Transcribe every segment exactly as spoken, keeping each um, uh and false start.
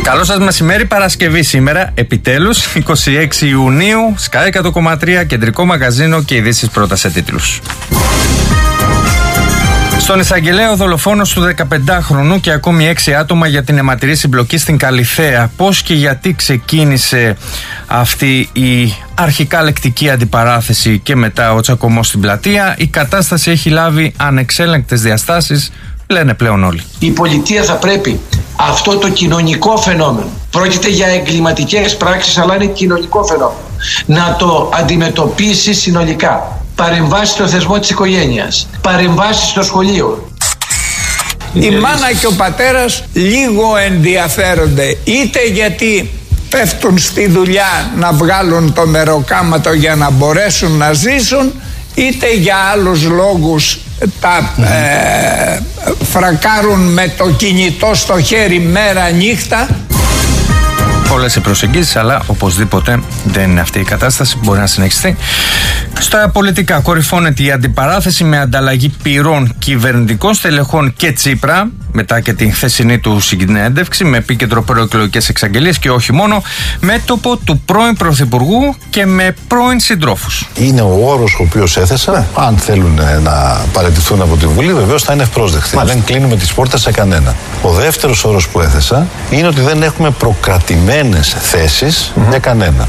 Καλό σας μεσημέρι, Παρασκευή σήμερα, επιτέλους, είκοσι έξι Ιουνίου, Sky εκατό κόμμα τρία, κεντρικό μαγαζίνο και ειδήσεις πρώτα σε τίτλους. Στον εισαγγελέα ο δολοφόνος του δεκαπεντάχρονου και ακόμη έξι άτομα για την αιματηρή συμπλοκή στην Καλιθέα. Πώς και γιατί ξεκίνησε αυτή η αρχικά λεκτική αντιπαράθεση και μετά ο τσακωμός στην πλατεία? Η κατάσταση έχει λάβει ανεξέλεγκτες διαστάσεις, λένε πλέον όλοι. Η πολιτεία θα πρέπει αυτό το κοινωνικό φαινόμενο, πρόκειται για εγκληματικές πράξεις αλλά είναι κοινωνικό φαινόμενο, να το αντιμετωπίσει συνολικά. Παρεμβάσεις στο θεσμό της οικογένειας, παρεμβάσεις στο σχολείο. Η μάνα και ο πατέρας λίγο ενδιαφέρονται, είτε γιατί πέφτουν στη δουλειά να βγάλουν το μεροκάματο για να μπορέσουν να ζήσουν, είτε για άλλους λόγους τα ε, φρακάρουν με το κινητό στο χέρι μέρα νύχτα. Πολλές οι προσεγγίσεις, αλλά οπωσδήποτε δεν είναι αυτή η κατάσταση που μπορεί να συνεχιστεί. Στα πολιτικά κορυφώνεται η αντιπαράθεση με ανταλλαγή πυρών κυβερνητικών στελεχών και Τσίπρα, μετά και την χθεσινή του συνέντευξη με επίκεντρο προεκλογικές εξαγγελίες και όχι μόνο, μέτωπο του πρώην Πρωθυπουργού και με πρώην συντρόφους. Είναι ο όρος ο οποίος έθεσα. Ναι. Αν θέλουν να παραιτηθούν από τη Βουλή, βεβαίως θα είναι ευπρόσδεκτοι. Δεν κλείνουμε τις πόρτες σε κανένα. Ο δεύτερος όρος που έθεσα είναι ότι δεν έχουμε προκρατημένες θέσεις mm-hmm. για κανένα.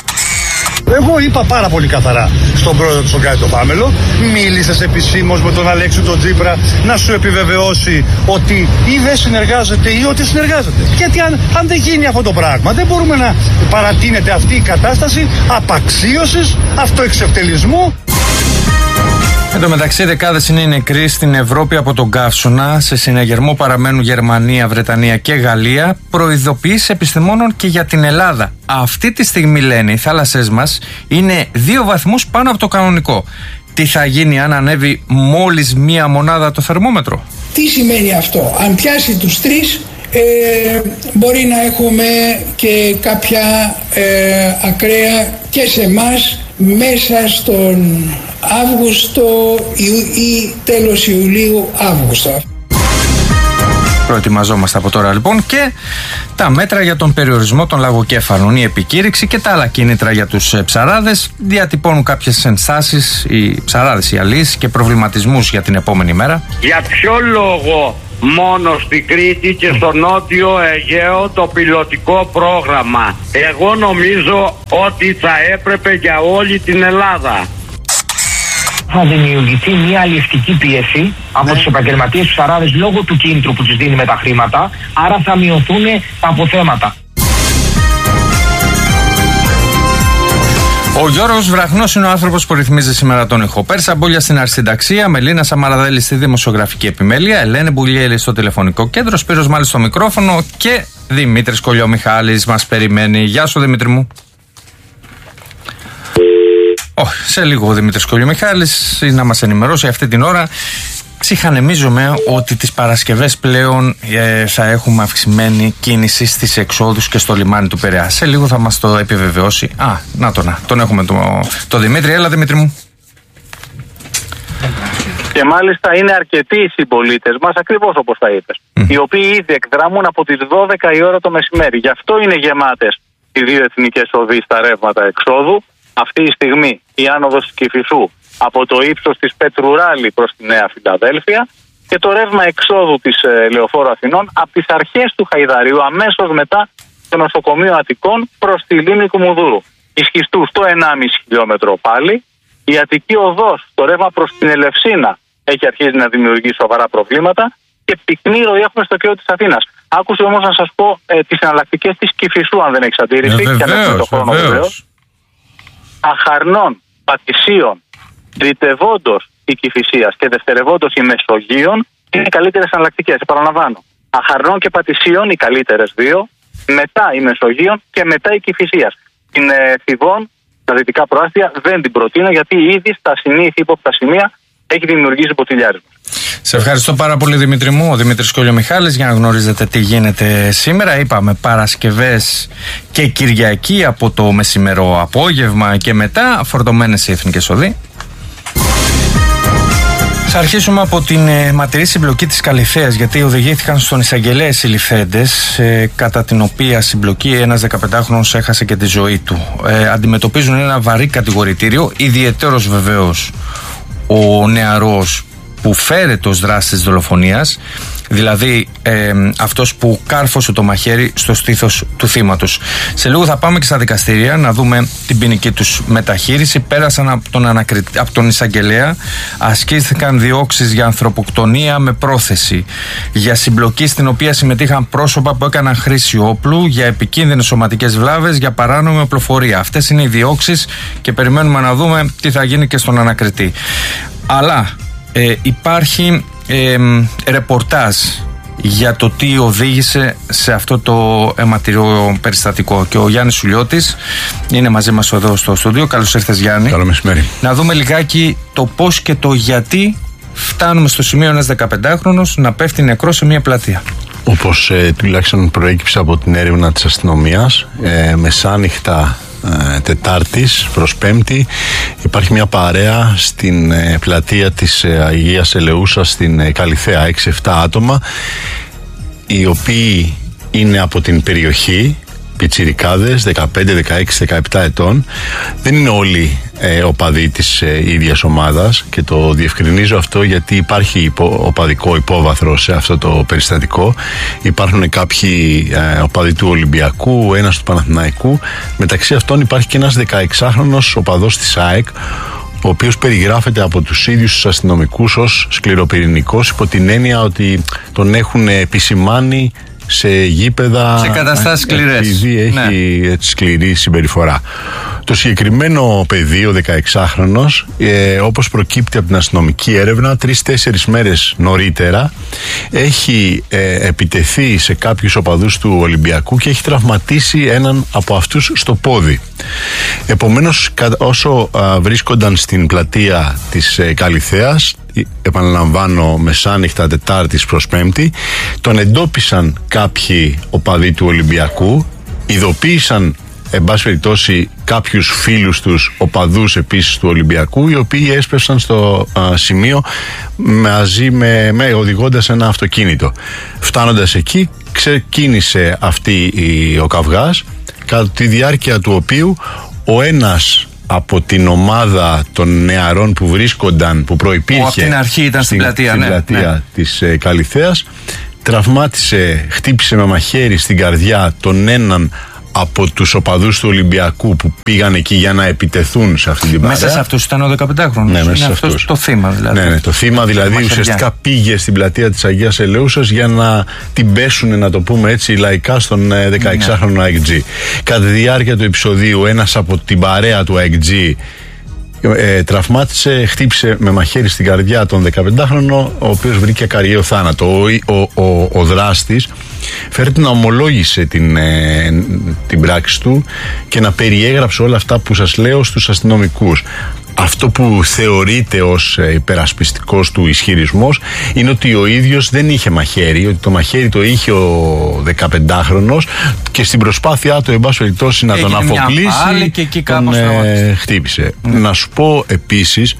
Εγώ είπα πάρα πολύ καθαρά στον πρόεδρο του Σοκράτη τον Πάμελο, μίλησες επισήμως με τον Αλέξη τον Τσίπρα να σου επιβεβαιώσει ότι ή δεν συνεργάζεται ή ότι συνεργάζεται. Γιατί αν, αν δεν γίνει αυτό το πράγμα, δεν μπορούμε να παρατείνεται αυτή η κατάσταση απαξίωσης, αυτοεξευτελισμού. Εν τω μεταξύ, δεκάδες είναι οι νεκροί στην Ευρώπη από τον καύσωνα. Σε συναγερμό παραμένουν Γερμανία, Βρετανία και Γαλλία. Προειδοποιήσεις επιστημόνων και για την Ελλάδα. Αυτή τη στιγμή, λένε, οι θάλασσές μας είναι δύο βαθμούς πάνω από το κανονικό. Τι θα γίνει αν ανέβει μόλις μία μονάδα το θερμόμετρο? Τι σημαίνει αυτό? Αν πιάσει τους τρεις, ε, μπορεί να έχουμε και κάποια ε, ακραία και σε εμάς μέσα στον Αύγουστο ή τέλος Ιουλίου-Αύγουστο. Προετοιμαζόμαστε από τώρα λοιπόν και τα μέτρα για τον περιορισμό των λαγοκέφαλων, η επικήρυξη και τα άλλα κίνητρα για τους ψαράδες διατυπώνουν κάποιες ενστάσεις, οι ψαράδες, οι αλείς, και προβληματισμούς για την επόμενη μέρα. Για ποιο λόγο μόνο στην Κρήτη και στο Νότιο Αιγαίο το πιλωτικό πρόγραμμα? Εγώ νομίζω ότι θα έπρεπε για όλη την Ελλάδα. Θα δημιουργηθεί μια αλλιευτική πίεση από ναι. τους επαγγελματίες ψαράδες λόγω του κίνητρου που τους δίνει με τα χρήματα, άρα θα μειωθούν τα αποθέματα. Ο Γιώργος Βραχνός είναι ο άνθρωπος που ρυθμίζει σήμερα τον ήχο. Πέρσα Μπόλια στην Αρχισυνταξία, Μελίνα Σαμαραδέλη στη δημοσιογραφική επιμέλεια, Ελένη Μπουλιέλη στο τηλεφωνικό κέντρο, Σπύρος Μάλης στο μικρόφωνο και Δημήτρης Κολιομιχάλης μας περιμένει. Γεια σου, Δημήτρη μου. Oh, σε λίγο ο Δημήτρης Κολιομιχάλης να μας ενημερώσει αυτή την ώρα. Ψυχανεμίζομαι ότι τις Παρασκευές πλέον ε, θα έχουμε αυξημένη κίνηση στις εξόδους και στο λιμάνι του Πειραιά. Σε λίγο θα μας το επιβεβαιώσει. Α, να το να, τον έχουμε το, το Δημήτρη. Έλα, Δημήτρη μου. Και μάλιστα είναι αρκετοί οι συμπολίτες μας, ακριβώς όπως τα είπες, mm. οι οποίοι ήδη εκδράμουν από τις δώδεκα η ώρα το μεσημέρι. Γι' αυτό είναι γεμάτες οι δύο εθνικές οδοί στα ρεύματα εξόδου. Αυτή τη στιγμή η άνοδος της Κηφισού από το ύψος της Πετρουράλη προς τη Νέα Φιλαδέλφια και το ρεύμα εξόδου της ε, Λεωφόρου Αθηνών από τις αρχές του Χαϊδαρίου, αμέσως μετά το νοσοκομείο Αττικών προς τη λίμνη Κουμουνδούρου. Ισχυστού στο ενάμιση χιλιόμετρο πάλι. Η Αττική οδός, το ρεύμα προς την Ελευσίνα, έχει αρχίσει να δημιουργεί σοβαρά προβλήματα και πυκνή ροή έχουμε στο κέντρο της Αθήνας. Άκουσε όμως να σας πω ε, τις εναλλακτικές της Κηφισού, αν δεν έχεις αντίρρηση, ε, και αν έχουμε το χρόνο βεβαίως. Αχαρνών, Πατησίων, τριτευόντως η Κηφισίας και δευτερευόντως η Μεσογείων είναι οι καλύτερες εναλλακτικές. Επαναλαμβάνω. Αχαρνών και Πατησίων οι καλύτερες δύο, μετά η Μεσογείων και μετά η Κηφισίας. Την ε, Θηβών, τα δυτικά προάστια, δεν την προτείνω γιατί ήδη στα συνήθη ύποπτα σημεία έχει δημιουργήσει ποτηλιάρισμα. Σε ευχαριστώ πάρα πολύ, Δημήτρη μου. Ο Δημήτρης Κολιομιχάλης, για να γνωρίζετε τι γίνεται σήμερα. Είπαμε Παρασκευές και Κυριακή από το μεσημερό απόγευμα και μετά φορτωμένες οι εθνικές οδοί. Θα αρχίσουμε από την ε, ματηρή συμπλοκή της Καλιθέας, γιατί οδηγήθηκαν στον εισαγγελέα οι συλληφθέντες, ε, κατά την οποία συμπλοκή ένας δεκαπεντάχρονος έχασε και τη ζωή του. Ε, αντιμετωπίζουν ένα βαρύ κατηγορητήριο, ιδιαιτέρως βεβαίως ο νεαρός που φέρεται ως δράστη της δολοφονίας, δηλαδή ε, αυτός που κάρφωσε το μαχαίρι στο στήθος του θύματος. Σε λίγο θα πάμε και στα δικαστήρια να δούμε την ποινική τους μεταχείριση. Πέρασαν από τον, ανακρι... από τον εισαγγελέα, ασκήθηκαν διώξεις για ανθρωποκτονία με πρόθεση, για συμπλοκή στην οποία συμμετείχαν πρόσωπα που έκαναν χρήση όπλου, για επικίνδυνες σωματικές βλάβες, για παράνομη οπλοφορία. Αυτές είναι οι διώξεις και περιμένουμε να δούμε τι θα γίνει και στον ανακριτή. Αλλά ε, υπάρχει ε, ρεπορτάζ για το τι οδήγησε σε αυτό το αιματηρό περιστατικό, και ο Γιάννης Σουλιώτης είναι μαζί μας εδώ στο στούντιο. Καλώς ήρθες, Γιάννη. Καλό μεσημέρι. Να δούμε λιγάκι το πώς και το γιατί φτάνουμε στο σημείο ένας δεκαπεντάχρονος να πέφτει νεκρός σε μια πλατεία. Όπως ε, τουλάχιστον προέκυψε από την έρευνα της αστυνομίας, ε, μεσάνυχτα ε, Τετάρτης προς Πέμπτη υπάρχει μια παρέα στην ε, πλατεία της ε, Αγίας Ελεούσας στην ε, Καλιθέα, έξι εφτά άτομα, οι οποίοι είναι από την περιοχή, πιτσιρικάδες, δεκαπέντε, δεκαέξι, δεκαεπτά ετών. Δεν είναι όλοι ε, οπαδοί της ε, ίδιας ομάδας, και το διευκρινίζω αυτό γιατί υπάρχει υπο, οπαδικό υπόβαθρο σε αυτό το περιστατικό. Υπάρχουν κάποιοι ε, οπαδοί του Ολυμπιακού, ένας του Παναθηναϊκού. Μεταξύ αυτών υπάρχει και ένας δεκαεξάχρονος οπαδός της ΑΕΚ, ο οποίος περιγράφεται από τους ίδιους τους αστυνομικούς ως σκληροπυρηνικός, υπό την έννοια ότι τον έχουν επισημάνει σε γήπεδα, σε καταστάσεις σκληρές, επειδή έχει ναι. σκληρή συμπεριφορά. Το συγκεκριμένο παιδί, ο δεκαεξάχρονος, ε, όπως προκύπτει από την αστυνομική έρευνα, τρεις-τέσσερις μέρες νωρίτερα έχει ε, επιτεθεί σε κάποιους οπαδούς του Ολυμπιακού και έχει τραυματίσει έναν από αυτούς στο πόδι. Επομένως, όσο α, βρίσκονταν στην πλατεία της ε, Καλιθέας, επαναλαμβάνω μεσάνυχτα Τετάρτης προς Πέμπτη, τον εντόπισαν κάποιοι οπαδοί του Ολυμπιακού, ειδοποίησαν εν πάση περιπτώσει κάποιους φίλους τους οπαδούς επίσης του Ολυμπιακού, οι οποίοι έσπευσαν στο α, σημείο μαζί με, με οδηγώντας ένα αυτοκίνητο. Φτάνοντας εκεί, ξεκίνησε αυτή η, ο καυγάς, κατά τη διάρκεια του οποίου ο ένας από την ομάδα των νεαρών που βρίσκονταν, που προϋπήρχε από την αρχή ήταν στην, στην πλατεία, στην ναι, πλατεία ναι. της ε, Καλιθέας, τραυμάτισε, χτύπησε με μαχαίρι στην καρδιά τον έναν από τους οπαδούς του Ολυμπιακού που πήγαν εκεί για να επιτεθούν σε αυτή την παρέα. Μέσα σε αυτούς ήταν ο δεκαπεντάχρονος. Ναι, μέσα είναι σε αυτός αυτούς. Το θύμα δηλαδή. Ναι, ναι, το θύμα δηλαδή το ουσιαστικά πήγε στην πλατεία της Αγίας Ελεούσας για να την πέσουν, να το πούμε έτσι λαϊκά, στον δεκαεξάχρονο ΑΕΚ Τζι. Κατά τη διάρκεια του επεισοδίου, ένας από την παρέα του ΑΕΚ Τζι Ε, τραυμάτισε, χτύπησε με μαχαίρι στην καρδιά τον δεκαπεντάχρονο, ο οποίος βρήκε ακαριαίο θάνατο. Ο, ο, ο, ο δράστης φέρεται να ομολόγησε την, ε, την πράξη του και να περιέγραψε όλα αυτά που σας λέω στους αστυνομικούς. Αυτό που θεωρείται ως υπερασπιστικός του ισχυρισμός είναι ότι ο ίδιος δεν είχε μαχαίρι, ότι το μαχαίρι το είχε ο δεκαπεντάχρονος και στην προσπάθειά του, εν πάση περιπτώσει, να τον αφοπλίσει, και εκεί τον ε, χτύπησε. Mm. Να σου πω επίσης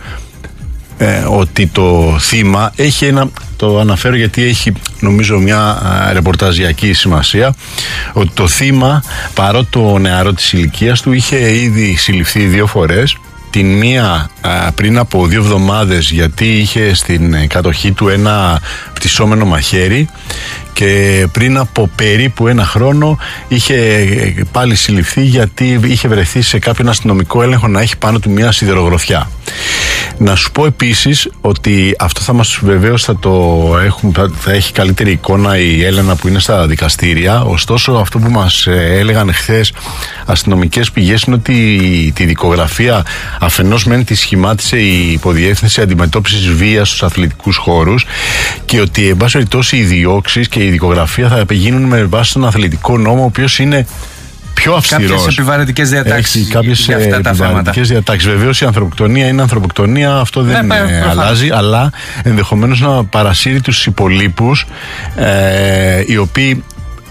ε, ότι το θύμα έχει ένα, το αναφέρω γιατί έχει νομίζω μια ε, ρεπορταζιακή σημασία, ότι το θύμα, παρότι το νεαρό της ηλικίας του, είχε ήδη συλληφθεί δύο φορές. Την μία α, πριν από δύο εβδομάδες, γιατί είχε στην κατοχή του ένα πτυσσόμενο μαχαίρι, και πριν από περίπου ένα χρόνο είχε πάλι συλληφθεί γιατί είχε βρεθεί σε κάποιον αστυνομικό έλεγχο να έχει πάνω του μια σιδερογροθιά. Να σου πω επίσης ότι αυτό θα μας, βεβαίως θα το έχουν, θα, θα έχει καλύτερη εικόνα η Έλενα που είναι στα δικαστήρια. Ωστόσο, αυτό που μας έλεγαν χθες αστυνομικές πηγές είναι ότι τη δικογραφία αφενός μεν τη σχημάτισε η Υποδιεύθυνση Αντιμετώπισης Βίας στους αθλητικούς χώρους, και ότι εν πάση περιπτώσει οι διώξεις και η δικογραφία θα γίνουν με βάση τον αθλητικό νόμο, ο οποίος είναι πιο αυστηρός. Κάποιες επιβαρυντικές διατάξεις. Έχει κάποιες επιβαρυντικές διατάξεις. Βεβαίως η ανθρωποκτονία είναι ανθρωποκτονία, αυτό δεν ναι, ε, αλλάζει, αλλά ενδεχομένως να παρασύρει τους υπολείπους, ε, οι οποίοι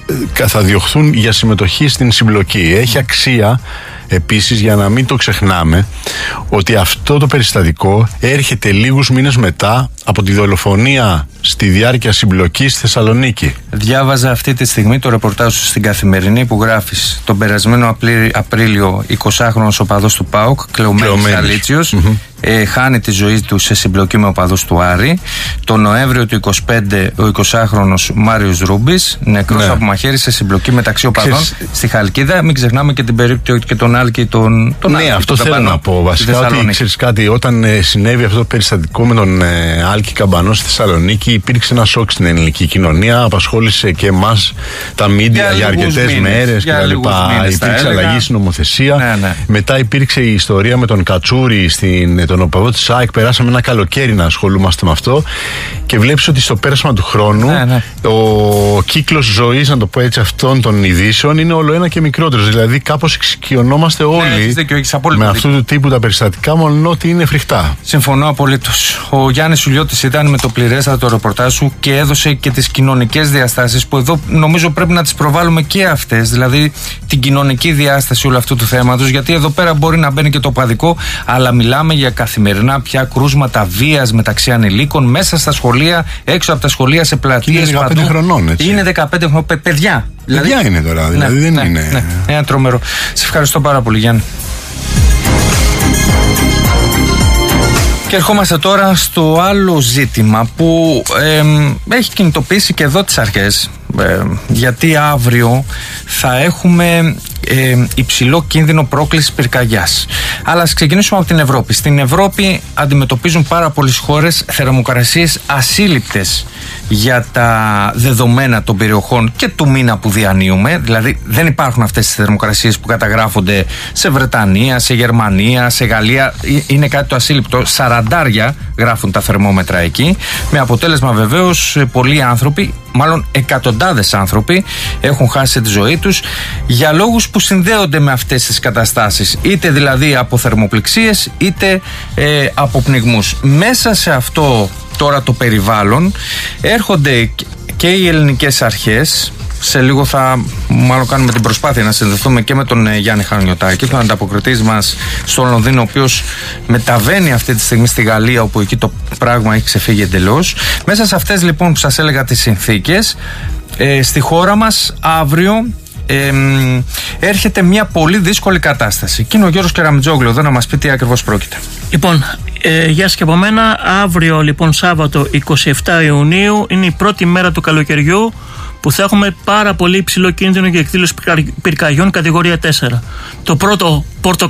θα διωχθούν για συμμετοχή στην συμπλοκή. Έχει αξία επίσης, για να μην το ξεχνάμε, ότι αυτό το περιστατικό έρχεται λίγους μήνες μετά από τη δολοφονία στη διάρκεια συμπλοκής στη Θεσσαλονίκη. Διάβαζα αυτή τη στιγμή το ρεπορτάζ σου στην Καθημερινή που γράφεις: τον περασμένο Απρίλιο εικοσάχρονος οπαδός του ΠΑΟΚ, Κλεωμένης Αλίτσιος, mm-hmm. ε, χάνει τη ζωή του σε συμπλοκή με οπαδούς του Άρη. Τον Νοέμβριο του είκοσι πέντε ο εικοσάχρονος Μάριος Ρούμπης, νεκρός ναι. από μαχαίρι σε συμπλοκή μεταξύ οπαδών Ξέρεις... στη Χαλκίδα. Μην ξεχνάμε και την περίπτωση και τον Άλκη τον, τον Ναι, Άλκη, αυτό τον θέλω Καμπανό, να πω βασικά, ότι ξέρεις κάτι, όταν ε, συνέβη αυτό το περιστατικό με τον ε, Άλκη Καμπανό στη Θεσσαλονίκη, υπήρξε ένα σοκ στην ελληνική κοινωνία, απασχόλησε και εμάς τα μίντια για αρκετές μέρες κτλ. Υπήρξε αλλαγή στην νομοθεσία. Ναι, ναι. Μετά υπήρξε η ιστορία με τον Κατσούρη, στην, τον οπαδό της ΑΕΚ. Περάσαμε ένα καλοκαίρι να ασχολούμαστε με αυτό και βλέπεις ότι στο πέρασμα του χρόνου ναι, ναι. ο κύκλος ζωής, να το πω έτσι, αυτών των ειδήσεων είναι όλο ένα και μικρότερος. Δηλαδή κάπως εξοικειωνόμαστε όλοι ναι, με αυτού του τύπου τα περιστατικά, μόνο ότι είναι φρικτά. Συμφωνώ απολύτως. Ο Γιάννης Σουλιώτης ήταν με το πληρέστατο ρεπορτάζ σου και έδωσε και τις κοινωνικές διαστάσεις που εδώ νομίζω πρέπει να τις προβάλλουμε και αυτές, δηλαδή την κοινωνική διάσταση όλου αυτού του θέματος, γιατί εδώ πέρα μπορεί να μπαίνει και το παδικό, αλλά μιλάμε για καθημερινά πια κρούσματα βίας μεταξύ ανηλίκων μέσα στα σχολεία, έξω από τα σχολεία, σε πλατείες. Είναι δεκαπέντε χρονών, έτσι. Είναι δεκαπέντε χρονών, παιδιά. Παιδιά δηλαδή, είναι τώρα, δηλαδή ναι, δεν ναι, είναι. Ναι, ένα τρομερό. Σε ευχαριστώ πάρα πολύ, Γιάννη. Και ερχόμαστε τώρα στο άλλο ζήτημα που ε, έχει κινητοποιήσει και εδώ τις αρχές, ε, γιατί αύριο θα έχουμε ε, υψηλό κίνδυνο πρόκλησης πυρκαγιάς. Αλλά ας ξεκινήσουμε από την Ευρώπη. Στην Ευρώπη αντιμετωπίζουν πάρα πολλές χώρες θερμοκρασίες ασύλληπτες για τα δεδομένα των περιοχών και του μήνα που διανύουμε. Δηλαδή δεν υπάρχουν αυτές τις θερμοκρασίες που καταγράφονται σε Βρετανία, σε Γερμανία, σε Γαλλία. Είναι κάτι το ασύλληπτο. Σαραντάρια γράφουν τα θερμόμετρα εκεί, με αποτέλεσμα βεβαίως πολλοί άνθρωποι, μάλλον εκατοντάδες άνθρωποι, έχουν χάσει τη ζωή τους για λόγους που συνδέονται με αυτές τις καταστάσεις, είτε δηλαδή από θερμοπληξίες είτε ε, από πνιγμούς. Μέσα σε αυτό τώρα το περιβάλλον έρχονται και οι ελληνικές αρχές. Σε λίγο θα μάλλον κάνουμε την προσπάθεια να συνδεθούμε και με τον Γιάννη Χαρανιωτάκη, τον ανταποκριτής μας στο Λονδίνο, ο οποίος μεταβαίνει αυτή τη στιγμή στη Γαλλία, όπου εκεί το πράγμα έχει ξεφύγει εντελώς. Μέσα σε αυτές λοιπόν που σας έλεγα τις συνθήκες, ε, στη χώρα μας αύριο ε, έρχεται μια πολύ δύσκολη κατάσταση. Και είναι ο Γιώργος Κεραμιτζόγλου εδώ να μας πει τι ακριβώς πρόκειται. Λοιπόν, ε, γεια σας και από μένα. Αύριο λοιπόν Σάββατο εικοστή εβδόμη Ιουνίου είναι η πρώτη μέρα του καλοκαιριού που θα έχουμε πάρα πολύ υψηλό κίνδυνο για εκδήλωση πυρκαγιών κατηγορία τέσσερα. Το πρώτο πόρτο